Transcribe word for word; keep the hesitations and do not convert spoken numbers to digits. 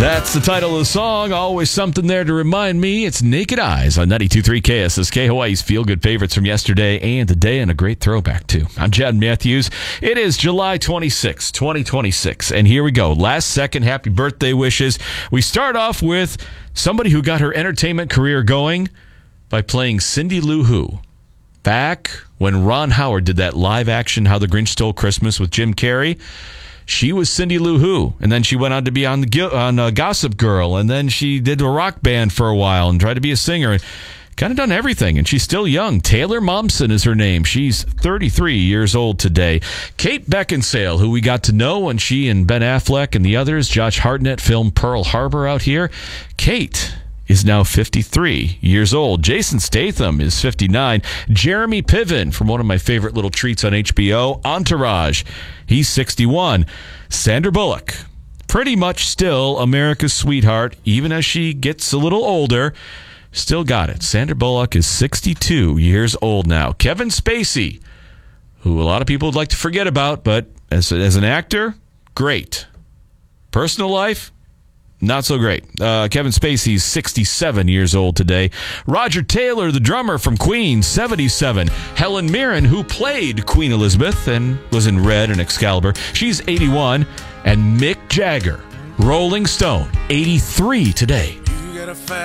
That's the title of the song. Always something there to remind me. It's Naked Eyes on ninety-two point three K S S K, Hawaii's feel-good favorites from yesterday and today, and a great throwback, too. I'm Chad Matthews. It is July twenty-sixth, twenty twenty-six, and here we go. Last second happy birthday wishes. We start off with somebody who got her entertainment career going by playing Cindy Lou Who. Back when Ron Howard did that live-action How the Grinch Stole Christmas with Jim Carrey, she was Cindy Lou Who, and then she went on to be on the on uh, Gossip Girl, and then she did a rock band for a while and tried to be a singer, and kind of done everything, and she's still young. Taylor Momsen is her name. She's thirty-three years old today. Kate Beckinsale, who we got to know when she and Ben Affleck and the others, Josh Hartnett, filmed Pearl Harbor out here. Kate is now fifty-three years old. Jason Statham is fifty-nine. Jeremy Piven, from one of my favorite little treats on H B O, Entourage, he's sixty-one. Sandra Bullock, pretty much still America's sweetheart, even as she gets a little older. Still got it. Sandra Bullock is sixty-two years old now. Kevin Spacey, who a lot of people would like to forget about, but as, as an actor, great. Personal life, not so great. Uh, Kevin Spacey's sixty-seven years old today. Roger Taylor, the drummer from Queen, seventy-seven. Helen Mirren, who played Queen Elizabeth and was in Red and Excalibur, she's eighty-one. And Mick Jagger, Rolling Stone, eighty-three today.